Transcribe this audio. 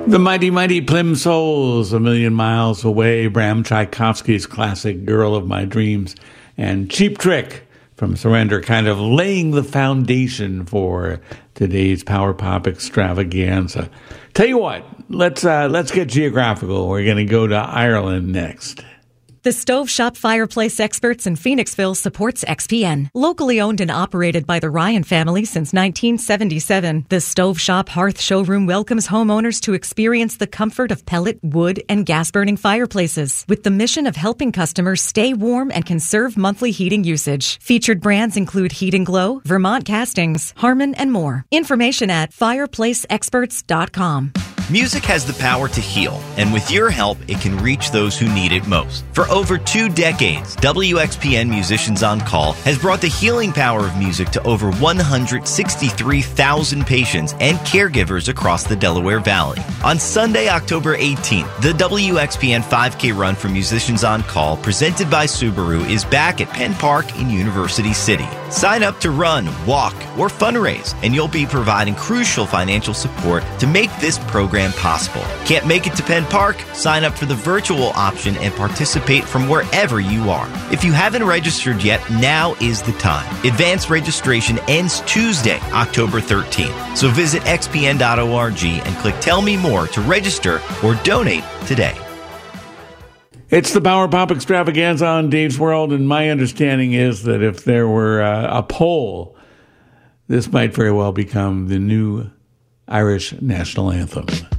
The Mighty Mighty Plimsolls, A Million Miles Away, Bram Tchaikovsky's classic Girl of My Dreams, and Cheap Trick from Surrender, kind of laying the foundation for today's Power Pop extravaganza. Tell you what, let's get geographical. We're going to go to Ireland next. The Stove Shop Fireplace Experts in Phoenixville supports XPN. Locally owned and operated by the Ryan family since 1977, the Stove Shop Hearth Showroom welcomes homeowners to experience the comfort of pellet, wood, and gas-burning fireplaces, with the mission of helping customers stay warm and conserve monthly heating usage. Featured brands include Heat and Glow, Vermont Castings, Harmon, and more. Information at fireplaceexperts.com. Music has the power to heal, and with your help, it can reach those who need it most. For over 2 decades, WXPN Musicians on Call has brought the healing power of music to over 163,000 patients and caregivers across the Delaware Valley. On Sunday, October 18th, the WXPN 5K Run for Musicians on Call, presented by Subaru, is back at Penn Park in University City. Sign up to run, walk, or fundraise, and you'll be providing crucial financial support to make this program possible. Can't make it to Penn Park? Sign up for the virtual option and participate from wherever you are. If you haven't registered yet, now is the time. Advanced registration ends Tuesday, October 13th. So visit xpn.org and click Tell Me More to register or donate today. It's the Power Pop extravaganza on Dave's World, and my understanding is that if there were a poll, this might very well become the new Irish national anthem.